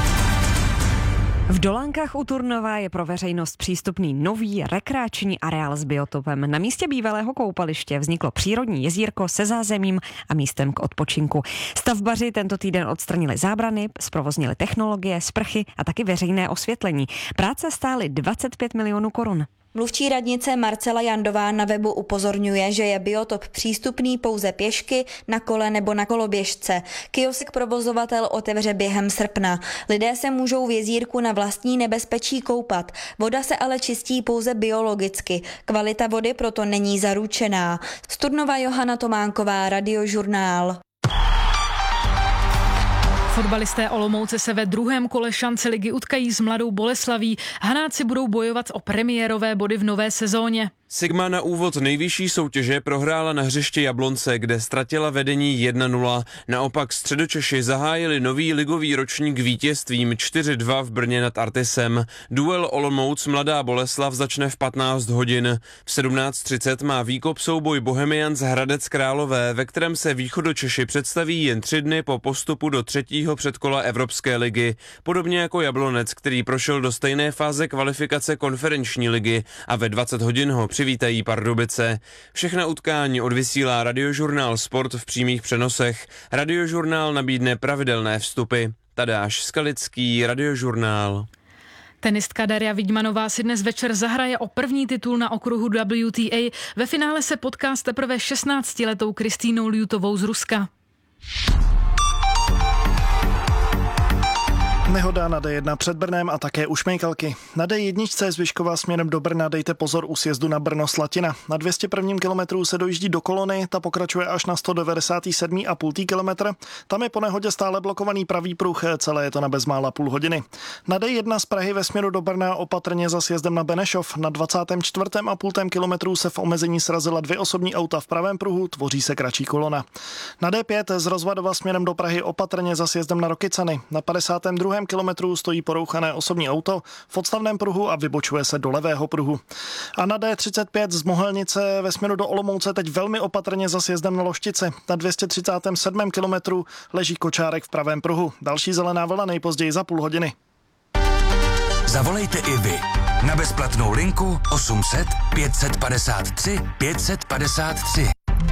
V Dolánkách u Turnova je pro veřejnost přístupný nový rekreační areál s biotopem. Na místě bývalého koupaliště vzniklo přírodní jezírko se zázemím a místem k odpočinku. Stavbaři tento týden odstranili zábrany, zprovoznili technologie, sprchy a taky veřejné osvětlení. Práce stály dvacet pět milionů korun. Mluvčí radnice Marcela Jandová na webu upozorňuje, že je biotop přístupný pouze pěšky, na kole nebo na koloběžce. Kiosk provozovatel otevře během srpna. Lidé se můžou v jezírku na vlastní nebezpečí koupat. Voda se ale čistí pouze biologicky. Kvalita vody proto není zaručená. Z Turnova Johana Tománková, Radiožurnál. Fotbalisté Olomouce se ve druhém kole šance ligy utkají s Mladou Boleslaví. Hanáci budou bojovat o premiérové body v nové sezóně. Sigma na úvod nejvyšší soutěže prohrála na hřišti Jablonce, kde ztratila vedení jedna nula. Naopak Středočeši zahájili nový ligový ročník vítězstvím čtyři dva v Brně nad Artisem. Duel Olomouc Mladá Boleslav začne v patnáct hodin. V sedmnáct třicet má výkop souboj Bohemians Hradec Králové, ve kterém se Východočeši představí jen tři dny po postupu do třetího předkola Evropské ligy. Podobně jako Jablonec, který prošel do stejné fáze kvalifikace konferenční ligy a ve dvacet hodin ho přivítají Pardubice. Všechna utkání odvysílá Radiožurnál Sport v přímých přenosech. Radiožurnál nabídne pravidelné vstupy. Tadáš Skalický, Radiožurnál. Tenistka Daria Vidmanová si dnes večer zahraje o první titul na okruhu W T A. Ve finále se potká s teprve šestnáctiletou Kristýnou Ljutovou z Ruska. Nehoda na D jedna před Brnem a také u Šmejkalky. Na D jedna z Vyškova směrem do Brna dejte pozor u sjezdu na Brno-Slatina. Na dvě stě prvním kilometru se dojíždí do Kolony, ta pokračuje až na sto devadesát sedm a půl kilometr. Tam je po nehodě stále blokovaný pravý pruh, celé je to na bezmála půl hodiny. Na D jedna z Prahy ve směru do Brna opatrně za sjezdem na Benešov. Na dvacátém čtvrtém a půl kilometru se v omezení srazila dvě osobní auta v pravém pruhu, tvoří se kratší kolona. Na D pět z Rozvadova směrem do Prahy opatrně za sjezdem na Rokycany. Na padesátém druhém kilometru stojí porouchané osobní auto v odstavném pruhu a vybočuje se do levého pruhu. A na D třicet pět z Mohelnice ve směru do Olomouce teď velmi opatrně za sjezdem na Loštici. Na dvě stě třicátém sedmém kilometru leží kočárek v pravém pruhu. Další zelená vlna nejpozději za půl hodiny. Zavolejte i vy na bezplatnou linku osm set pět padesát tři pět padesát tři.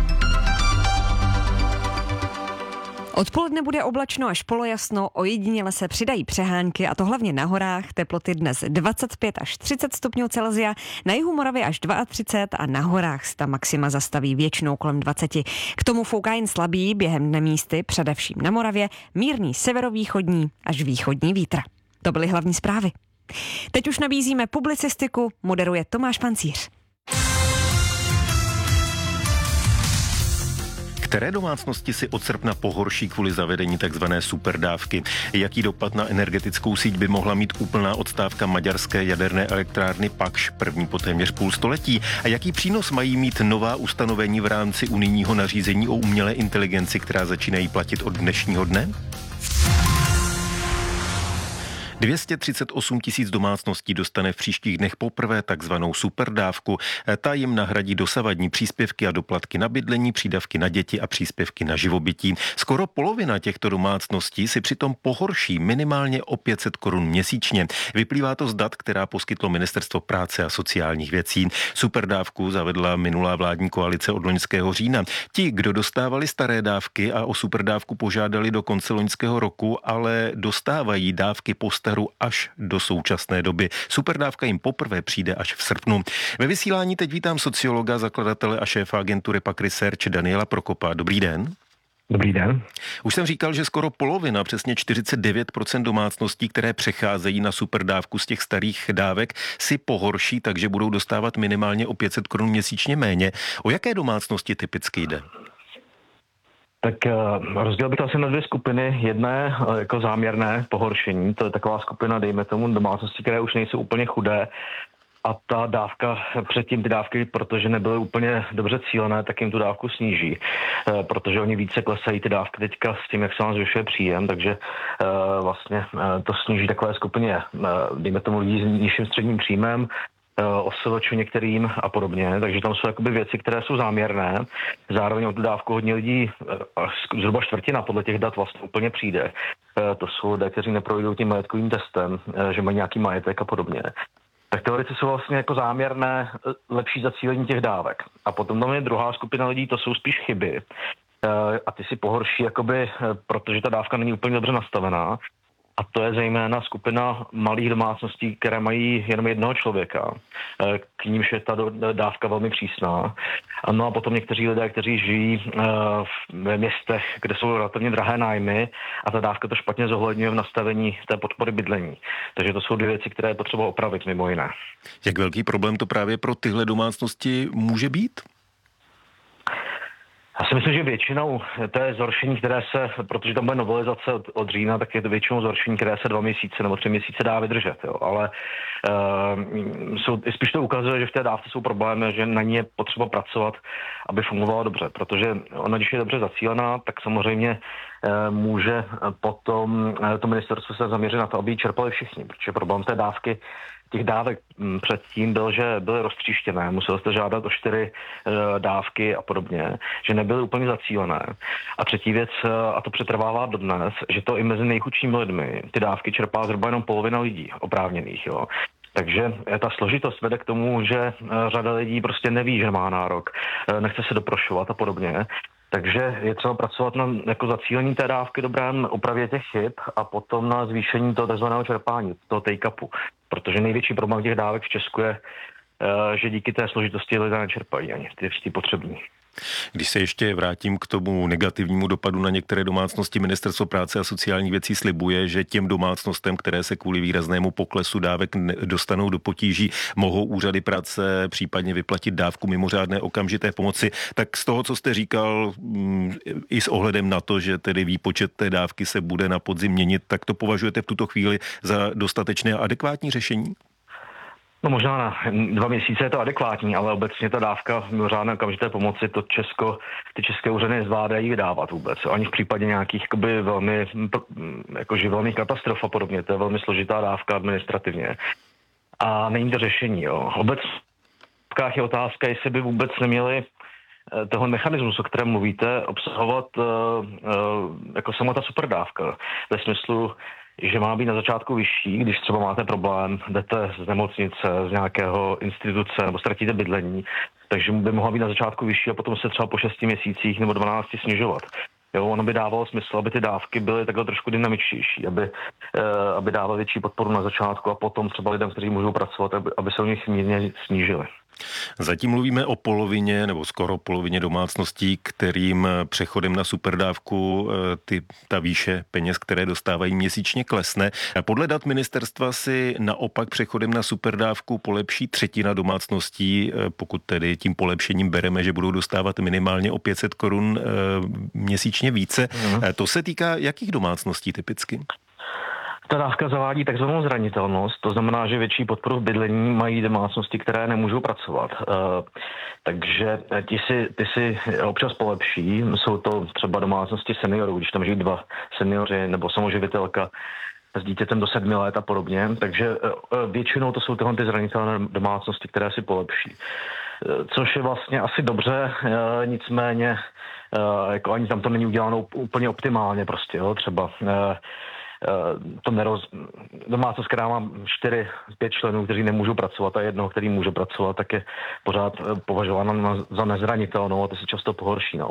Odpoledne bude oblačno až polojasno, ojediněle se přidají přehánky a to hlavně na horách. Teploty dnes dvacet pět až třicet stupňů Celsia, na jihu Moravy až třicet dva a na horách se ta maxima zastaví většinou kolem dvacet. K tomu fouká jen slabý během dne místy, především na Moravě, mírný severovýchodní až východní vítr. To byly hlavní zprávy. Teď už nabízíme publicistiku, moderuje Tomáš Pancíř. Které domácnosti si od srpna pohorší kvůli zavedení tzv. Superdávky? Jaký dopad na energetickou síť by mohla mít úplná odstávka maďarské jaderné elektrárny Pakš, první po téměř půl století? A jaký přínos mají mít nová ustanovení v rámci unijního nařízení o umělé inteligenci, která začínají platit od dnešního dne? dvě stě třicet osm tisíc domácností dostane v příštích dnech poprvé takzvanou superdávku. Ta jim nahradí dosavadní příspěvky a doplatky na bydlení, přídavky na děti a příspěvky na živobytí. Skoro polovina těchto domácností si přitom pohorší minimálně o pět set korun měsíčně. Vyplývá to z dat, která poskytlo Ministerstvo práce a sociálních věcí. Superdávku zavedla minulá vládní koalice od loňského října. Ti, kdo dostávali staré dávky a o superdávku požádali do konce loňského roku, ale dostávají dávky po až do současné doby. Superdávka jim poprvé přijde až v srpnu. Ve vysílání teď vítám sociologa, zakladatele a šéfa agentury Pak Research Daniela Prokopa. Dobrý den. Dobrý den. Už jsem říkal, že skoro polovina, přesně čtyřicet devět procent domácností, které přecházejí na superdávku z těch starých dávek, si pohorší, takže budou dostávat minimálně o pět set korun měsíčně méně. O jaké domácnosti typicky jde? Tak rozdělil bych to asi na dvě skupiny. Jedné jako záměrné pohoršení, to je taková skupina, dejme tomu, domácnosti, které už nejsou úplně chudé, a ta dávka, předtím ty dávky, protože nebyly úplně dobře cílené, tak jim tu dávku sníží, protože oni více klesají ty dávky teďka s tím, jak se vám zvyšuje příjem, takže vlastně to sníží takové skupině, dejme tomu lidí s nižším středním příjmem, osvoču některým a podobně, takže tam jsou jakoby věci, které jsou záměrné. Zároveň o tu dávku hodně lidí, zhruba čtvrtina podle těch dat vlastně úplně přijde. To jsou lidé, kteří neprojdou tím majetkovým testem, že mají nějaký majetek a podobně. Tak ty věci jsou vlastně jako záměrné, lepší zacílení těch dávek. A potom tam je druhá skupina lidí, to jsou spíš chyby. A ty si pohorší, jakoby, protože ta dávka není úplně dobře nastavená. A to je zejména skupina malých domácností, které mají jenom jednoho člověka. K nímž je ta dávka velmi přísná. No a potom někteří lidé, kteří žijí ve městech, kde jsou relativně drahé nájmy a ta dávka to špatně zohledňuje v nastavení té podpory bydlení. Takže to jsou dvě věci, které je potřeba opravit mimo jiné. Jak velký problém to právě pro tyhle domácnosti může být? Já si myslím, že většinou to je zhoršení, které se, protože tam bude novelizace od, od října, tak je to většinou zhoršení, které se dva měsíce nebo tři měsíce dá vydržet. Jo. Ale uh, jsou, spíš to ukazuje, že v té dávce jsou problémy, že na ní je potřeba pracovat, aby fungovala dobře. Protože ona, když je dobře zacílená, tak samozřejmě uh, může potom uh, to ministerstvo se zaměřit na to, aby ji čerpali všichni. Protože problém té dávky těch dávek předtím byl, že byly roztříštěné, museli jste žádat o čtyři e, dávky a podobně, že nebyly úplně zacílené. A třetí věc, a to přetrvává dodnes, že to i mezi nejchudšími lidmi ty dávky čerpá zhruba jenom polovina lidí oprávněných, jo. Takže ta složitost vede k tomu, že řada lidí prostě neví, že má nárok, nechce se doprošovat a podobně. Takže je třeba pracovat na jako zacílení té dávky, dobrém opravě těch chyb a potom na zvýšení toho tzv. Čerpání, toho take-upu. Protože největší problém těch dávek v Česku je, že díky té složitosti lidé nečerpají ani ty, ty potřební. Když se ještě vrátím k tomu negativnímu dopadu na některé domácnosti, Ministerstvo práce a sociálních věcí slibuje, že těm domácnostem, které se kvůli výraznému poklesu dávek dostanou do potíží, mohou úřady práce případně vyplatit dávku mimořádné okamžité pomoci. Tak z toho, co jste říkal, i s ohledem na to, že tedy výpočet té dávky se bude na podzim měnit, tak to považujete v tuto chvíli za dostatečné a adekvátní řešení? No možná na dva měsíce je to adekvátní, ale obecně ta dávka mimořádné okamžité pomoci, to Česko, ty české úřady nezvládají vydávat vůbec. Ani v případě nějakých jakoby, velmi jako živelných katastrof a podobně. To je velmi složitá dávka administrativně. A není to řešení. Jo. Obecně je otázka, jestli by vůbec neměli toho mechanismus, o kterém mluvíte, obsahovat uh, uh, jako sama ta superdávka. Ve smyslu, že má být na začátku vyšší, když třeba máte problém, jdete z nemocnice, z nějakého instituce nebo ztratíte bydlení, takže by mohla být na začátku vyšší a potom se třeba po šesti měsících nebo dvanácti snižovat. Jo, ono by dávalo smysl, aby ty dávky byly takhle trošku dynamičtější, aby, eh, aby dávaly větší podporu na začátku a potom třeba lidem, kteří můžou pracovat, aby, aby se o nich mírně snížili. Zatím mluvíme o polovině nebo skoro polovině domácností, kterým přechodem na superdávku ty, ta výše peněz, které dostávají měsíčně, klesne. Podle dat ministerstva si naopak přechodem na superdávku polepší třetina domácností, pokud tedy tím polepšením bereme, že budou dostávat minimálně o pět set korun měsíčně více. Mm. To se týká jakých domácností typicky? Ta dávka zavádí takzvanou zranitelnost, to znamená, že větší podporu v bydlení mají domácnosti, které nemůžou pracovat. E, takže ti si, ty si občas polepší, jsou to třeba domácnosti seniorů, když tam žijí dva seniori nebo samoživitelka s dítětem do sedmi let a podobně, takže e, většinou to jsou tyhle ty zranitelné domácnosti, které si polepší. E, což je vlastně asi dobře, e, nicméně e, jako ani tam to není uděláno úplně optimálně prostě, jo, třeba e, to neroz... domácnost, která má čtyři, pět členů, kteří nemůžou pracovat a jednoho, který může pracovat, tak je pořád považována za nezranitelnou a to se často pohorší naopak.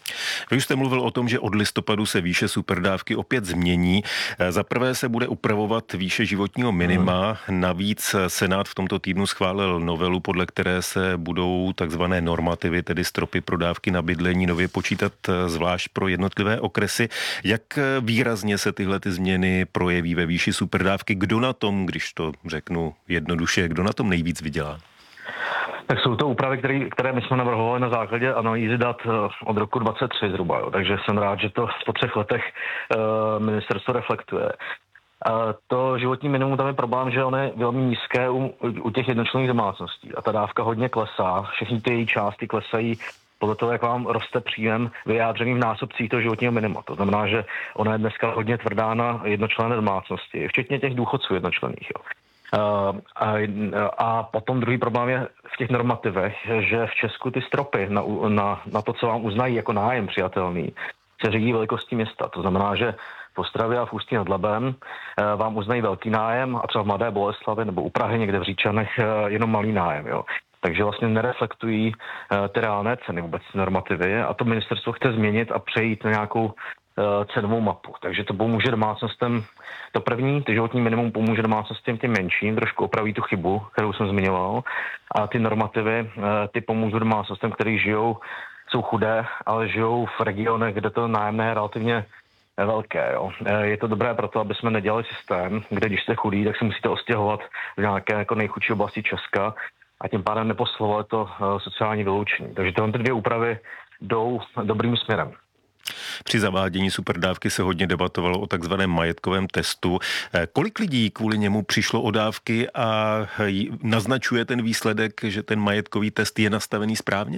Vy už jste mluvil o tom, že od listopadu se výše superdávky opět změní. Za prvé se bude upravovat výše životního minima. Navíc Senát v tomto týdnu schválil novelu, podle které se budou takzvané normativy, tedy stropy pro dávky na bydlení, nově počítat zvlášť pro jednotlivé okresy. Jak výrazně se tyhle ty změny projeví ve výši superdávky? Kdo na tom, když to řeknu jednoduše, kdo na tom nejvíc vydělá? Tak jsou to úpravy, které, které my jsme navrhovali na základě analýzy dat od roku dvacet tři zhruba. Jo. Takže jsem rád, že to po třech letech uh, ministerstvo reflektuje. Uh, to životní minimum, tam je problém, že ono je velmi nízké u, u těch jednočlenných domácností. A ta dávka hodně klesá. Všechny ty její části klesají podle toho, jak vám roste příjem vyjádřený v násobcích toho životního minima. To znamená, že ona je dneska hodně tvrdá na jednočlenné domácnosti, včetně těch důchodců jednočlenných. Jo. Uh, a, a potom druhý problém je v těch normativech, že v Česku ty stropy na, na, na to, co vám uznají jako nájem přijatelný, se řídí velikostí města. To znamená, že v Ostravě a v Ústí nad Labem uh, vám uznají velký nájem a třeba v Mladé Boleslavi nebo u Prahy někde v Říčanech uh, jenom malý nájem. Jo. Takže vlastně nereflektují uh, ty reálné ceny vůbec normativy a to ministerstvo chce změnit a přejít na nějakou cenovou mapu. Takže to pomůže domácnostem, to první, ty životní minimum pomůže domácnostem těm menším, trošku opraví tu chybu, kterou jsem zmiňoval, a ty normativy, ty pomůžou domácnostem, který žijou, jsou chudé, ale žijou v regionech, kde to nájemné je relativně velké. Jo. Je to dobré proto, aby jsme nedělali systém, kde když jste chudý, tak se musíte ostěhovat v nějaké jako nejchudší oblasti Česka a tím pádem neposlovali to sociální vyloučení. Takže tyhle dvě úpravy jdou dobrým směrem. Při zavádění superdávky se hodně debatovalo o takzvaném majetkovém testu. Kolik lidí kvůli němu přišlo o dávky a naznačuje ten výsledek, že ten majetkový test je nastavený správně?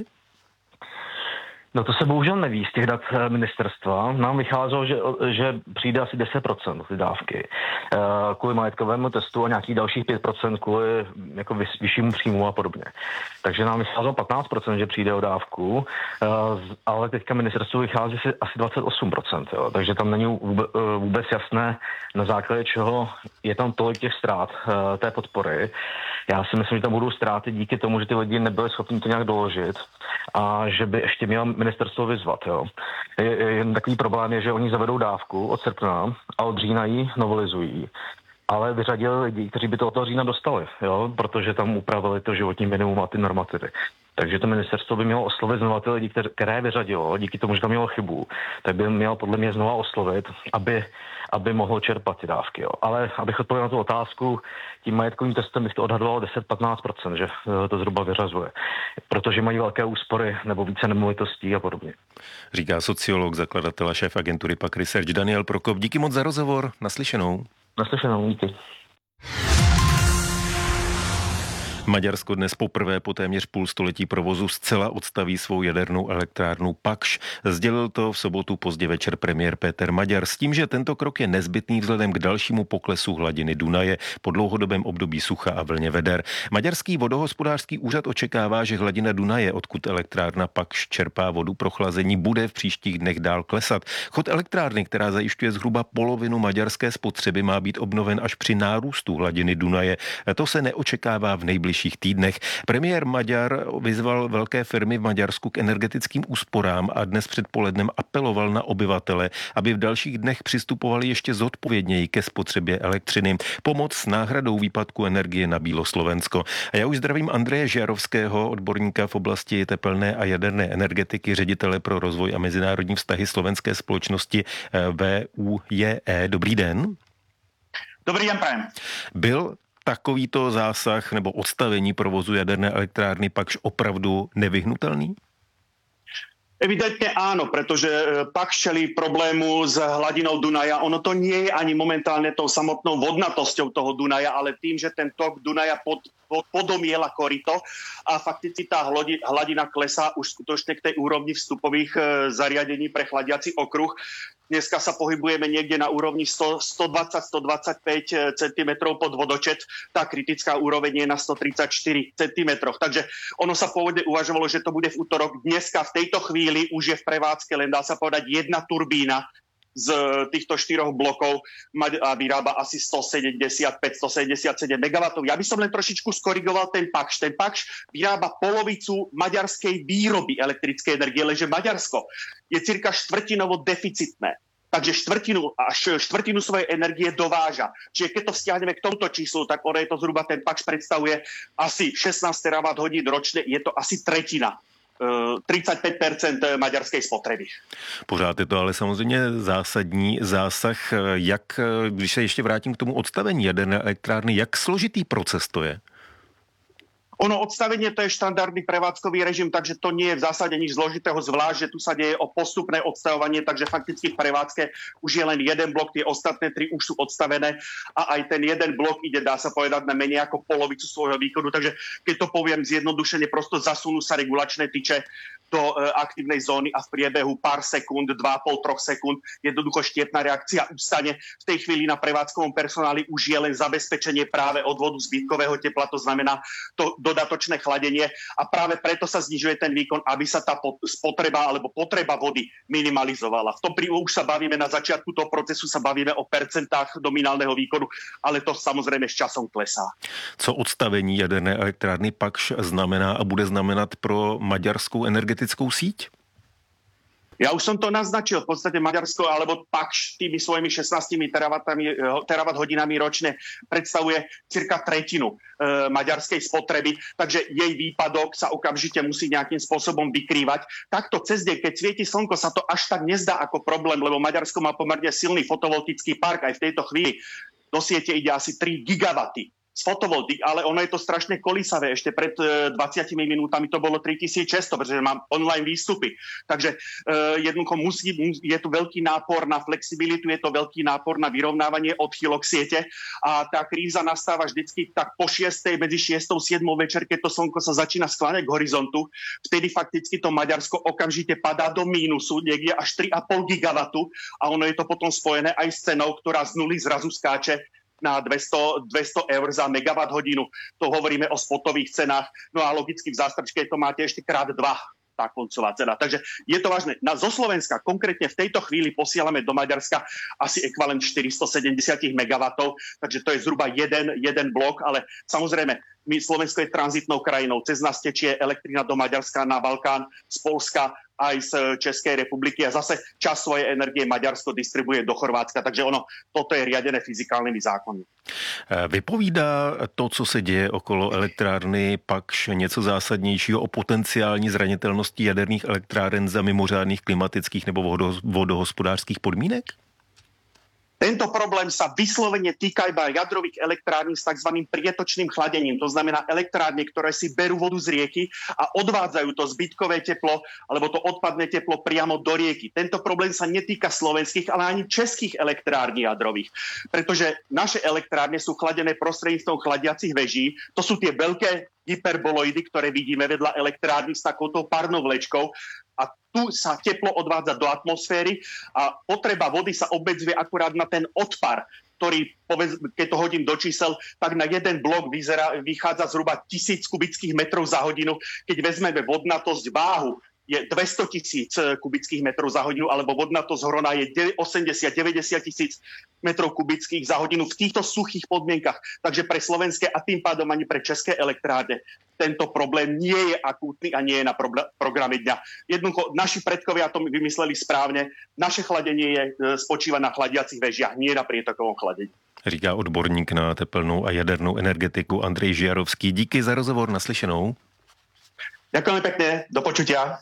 No to se bohužel neví z těch dat ministerstva. Nám vycházelo, že, že přijde asi deset procent ty dávky kvůli majetkovému testu a nějakých dalších pět procent kvůli jako vys, vyššímu příjmu a podobně. Takže nám vycházelo patnáct procent, že přijde o dávku, ale teďka ministerstvo vychází asi dvacet osm procent. Jo. Takže tam není vůbec jasné, na základě čeho je tam tolik těch ztrát té podpory. Já si myslím, že tam budou ztráty díky tomu, že ty lidi nebyli schopni to nějak doložit a že by ještě měla ministerstvo vyzvat. Jo. Je, jen takový problém je, že oni zavedou dávku od srpna a od října ji novelizují, ale vyřadili lidi, kteří by to od toho října dostali, jo, protože tam upravili to životní minimum a ty normativy. Takže to ministerstvo by mělo oslovit znovu ty lidi, které vyřadilo, díky tomu, že tam mělo chybu, tak by mělo podle mě znovu oslovit, aby, aby mohlo čerpat ty dávky. Jo. Ale abych odpověděl na tu otázku, tím majetkovým testem bych to odhadoval deset až patnáct procent, že to zhruba vyřazuje. Protože mají velké úspory nebo více nemovitostí a podobně. Říká sociolog, zakladatel a šéf agentury Pak Research Daniel Prokop. Díky moc za rozhovor. Naslyšenou. Naslyšenou, díky. Maďarsko dnes poprvé po téměř půl století provozu zcela odstaví svou jadernou elektrárnu Pakš. Sdělil to v sobotu pozdě večer premiér Péter Maďar s tím, že tento krok je nezbytný vzhledem k dalšímu poklesu hladiny Dunaje po dlouhodobém období sucha a vlně veder. Maďarský vodohospodářský úřad očekává, že hladina Dunaje, odkud elektrárna Pakš čerpá vodu pro chlazení, bude v příštích dnech dál klesat. Chod elektrárny, která zajišťuje zhruba polovinu maďarské spotřeby, má být obnoven až při nárůstu hladiny Dunaje. To se neočekává v nejbližších týdnech. Premiér Maďar vyzval velké firmy v Maďarsku k energetickým úsporám a dnes předpolednem apeloval na obyvatele, aby v dalších dnech přistupovali ještě zodpovědněji ke spotřebě elektřiny. Pomoc s náhradou výpadku energie nabídlo Slovensko. A já už zdravím Andreje Žiarovského, odborníka v oblasti tepelné a jaderné energetiky, ředitele pro rozvoj a mezinárodní vztahy slovenské společnosti V U J E. Dobrý den. Dobrý den, prajem. Byl takovýto zásah nebo odstavení provozu jaderné elektrárny Pakš opravdu nevyhnutelný? Evidentne áno, pretože Pakš čelí problému s hladinou Dunaja. Ono to nie je ani momentálne tou samotnou vodnatosťou toho Dunaja, ale tým, že ten tok Dunaja pod, pod, podomiela korito a fakticky tá hladina klesá už skutočne k tej úrovni vstupových e, zariadení pre chladiaci okruh. Dneska sa pohybujeme niekde na úrovni sto, stodvadsať až stodvadsaťpäť centimetrov pod vodočet. Tá kritická úroveň je na stotridsaťštyri centimetrov. Takže ono sa pôvodne uvažovalo, že to bude v útorok. Dneska v tejto chvíli už je v prevádzke len dá sa povedať jedna turbína z týchto štyroch blokov a vyrába asi stosedemdesiatpäť stosedemdesiatsedem megawattov. Ja by som len trošičku skorigoval ten Pakš. Ten Pakš vyrába polovicu maďarskej výroby elektrickej energie, lenže Maďarsko je cirka štvrtinovo deficitné. Takže štvrtinu, až štvrtinu svojej energie dováža. Čiže keď to vzťahneme k tomuto číslu, tak ono je to zhruba, ten Pakš predstavuje asi šestnásť terawatt hodín ročne, je to asi tretina. třicet pět procent maďarské spotřeby. Pořád je to ale samozřejmě zásadní zásah. Jak, když se ještě vrátím k tomu odstavení jaderné elektrárny, jak složitý proces to je? Ono odstavenie to je štandardný prevádzkový režim, takže to nie je v zásade nič zložitého, zvlášť, že tu sa deje o postupné odstavovanie, takže fakticky v prevádzke už je len jeden blok, tie ostatné tri už sú odstavené a aj ten jeden blok ide, dá sa povedať, na menej ako polovicu svojho výkonu, takže keď to poviem zjednodušene, prosto zasunú sa regulačné tyče do e, aktívnej zóny a v priebehu pár sekúnd, dva a pol, troch sekúnd, jednoducho štiepná reakcia ustane. V tej chvíli na prevádzkovom personáli už je len zabezpečenie práve odvodu zbytkového tepla, to znamená to dodatočné chladenie a práve preto sa znižuje ten výkon, aby sa tá spotreba alebo potreba vody minimalizovala. V tom prípade už sa bavíme na začiatku toho procesu, sa bavíme o percentách nominálneho výkonu, ale to samozrejme s časom klesá. Co odstavení jaderné elektrárny Pakš znamená a bude znamenat pro maďarskou energetickou síť? Ja už som to naznačil, v podstate Maďarsko alebo Pakš tými svojimi šestnástimi terawatt hodinami ročne predstavuje cirka tretinu e, maďarskej spotreby, takže jej výpadok sa okamžite musí nejakým spôsobom vykrývať. Takto cez deň, keď svieti slnko, sa to až tak nezdá ako problém, lebo Maďarsko má pomerne silný fotovoltický park, aj v tejto chvíli do siete ide asi tri gigawaty z fotovoltik, ale ono je to strašne kolísavé. Ešte pred dvadsiatimi minútami to bolo tritisícšesťsto, pretože mám online výstupy. Takže uh, jednoducho musí, je tu veľký nápor na flexibilitu, je to veľký nápor na vyrovnávanie odchýlok siete a tá kríza nastáva vždycky tak po šiestej, medzi šiestou a siedmou večer, keď to slnko sa začína skláňať k horizontu. Vtedy fakticky to Maďarsko okamžite padá do mínusu, niekde až tri a pol gigawatu a ono je to potom spojené aj s cenou, ktorá z nuly zrazu skáče na dvesto, dvesto eur za megawatt hodinu. To hovoríme o spotových cenách. No a logicky v zástrčke to máte ešte krát dva, tá koncová cena. Takže je to vážne. Na, zo Slovenska konkrétne v tejto chvíli posielame do Maďarska asi ekvivalent štyristosedemdesiat megawattov, takže to je zhruba jeden, jeden blok, ale samozrejme my, Slovensko je tranzitnou krajinou. Cez nás tečie elektrina do Maďarska, na Balkán, z Polska, aj z Českej republiky a zase časť svojej energie Maďarsko distribuje do Chorvátska, takže ono, toto je riadené fyzikálnymi zákonmi. Vypovídá to, co se děje okolo elektrárny, Pakš něco zásadnějšího o potenciální zranitelnosti jaderných elektráren za mimořádných klimatických nebo vodohospodářských podmínek? Tento problém sa vyslovene týka iba jadrových elektrární s tzv. Prietočným chladením. To znamená elektrárne, ktoré si berú vodu z rieky a odvádzajú to zbytkové teplo alebo to odpadné teplo priamo do rieky. Tento problém sa netýka slovenských, ale ani českých elektrární jadrových. Pretože naše elektrárne sú chladené prostredníctvom chladiacich veží. To sú tie veľké hyperboloidy, ktoré vidíme vedľa elektrárny s takouto párnou vlečkou. A tu sa teplo odvádza do atmosféry a potreba vody sa obmedzuje akurát na ten odpar, ktorý, povedz, keď to hodím do čísel, tak na jeden blok vyzerá, vychádza zhruba tisíc kubických metrov za hodinu. Keď vezmeme vodnatosť váhu, je dvesto tisíc kubických metrov za hodinu, alebo vodnatosť hrona je osemdesiat deväťdesiat tisíc metrov kubických za hodinu v týchto suchých podmienkach. Takže pre slovenské a tým pádom ani pre české elektrárne tento problém nie je akútny a nie je na programe dňa. Jednoducho, naši predkovia to vymysleli správne. Naše chladenie je, spočíva na chladiacich vežiach, nie na prietokovom chladení. Říká odborník na tepelnou a jadernou energetiku Andrej Žiarovský. Díky za rozhovor, naslyšenou. Ďakujem pekne, do počutia.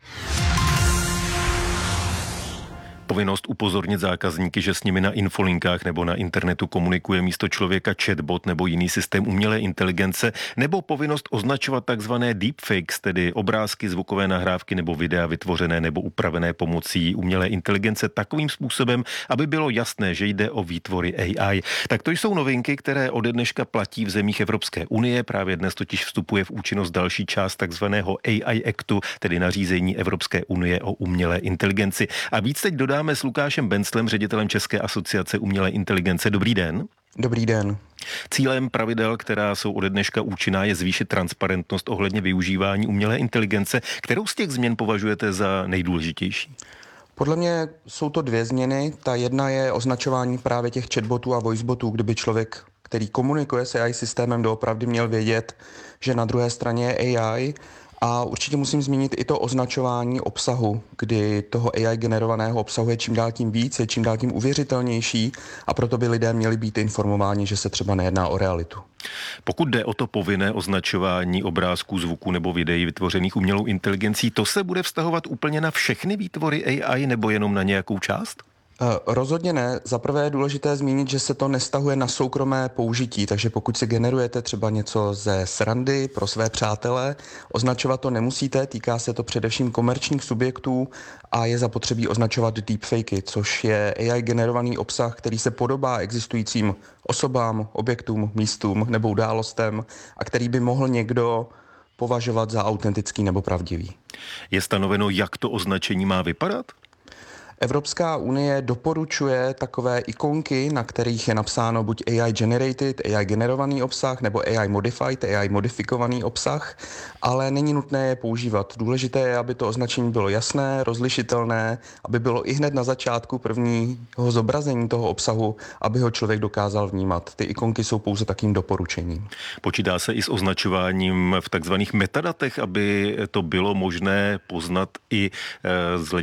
Povinnost upozornit zákazníky, že s nimi na infolinkách nebo na internetu komunikuje místo člověka chatbot nebo jiný systém umělé inteligence, nebo povinnost označovat takzvané deepfakes, tedy obrázky, zvukové nahrávky nebo videa vytvořené nebo upravené pomocí umělé inteligence takovým způsobem, aby bylo jasné, že jde o výtvory A I. Tak to jsou novinky, které ode dneška platí v zemích Evropské unie. Právě dnes totiž vstupuje v účinnost další část takzvaného A I Actu, tedy nařízení Evropské unie o umělé inteligenci. A víc teď dodá s Lukášem Benclem, ředitelem České asociace umělé inteligence. Dobrý den. Dobrý den. Cílem pravidel, která jsou ode dneška účinná, je zvýšit transparentnost ohledně využívání umělé inteligence. Kterou z těch změn považujete za nejdůležitější? Podle mě jsou to dvě změny. Ta jedna je označování právě těch chatbotů a voicebotů, kdyby člověk, který komunikuje s A I systémem, doopravdy měl vědět, že na druhé straně je A I. A určitě musím zmínit i to označování obsahu, kdy toho A I generovaného obsahu je čím dál tím víc, je čím dál tím uvěřitelnější a proto by lidé měli být informováni, že se třeba nejedná o realitu. Pokud jde o to povinné označování obrázků, zvuků nebo videí vytvořených umělou inteligencí, to se bude vztahovat úplně na všechny výtvory A I nebo jenom na nějakou část? Rozhodně ne. Za prvé je důležité zmínit, že se to nestahuje na soukromé použití, takže pokud si generujete třeba něco ze srandy pro své přátele, označovat to nemusíte, týká se to především komerčních subjektů a je zapotřebí označovat deepfakey, což je A I generovaný obsah, který se podobá existujícím osobám, objektům, místům nebo událostem a který by mohl někdo považovat za autentický nebo pravdivý. Je stanoveno, jak to označení má vypadat? Evropská unie doporučuje takové ikonky, na kterých je napsáno buď A I generated, A I generovaný obsah, nebo A I modified, A I modifikovaný obsah, ale není nutné je používat. Důležité je, aby to označení bylo jasné, rozlišitelné, aby bylo i hned na začátku prvního zobrazení toho obsahu, aby ho člověk dokázal vnímat. Ty ikonky jsou pouze takým doporučením. Počítá se i s označováním v takzvaných metadatech, aby to bylo možné poznat i z